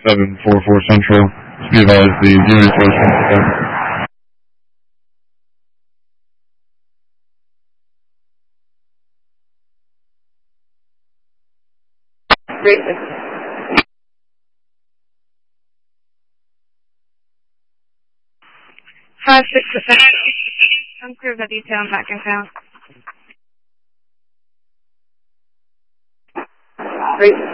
744 Central. Just be advised the unit is responsible. Great. 5-6%. Unclear the detail on that account. Great.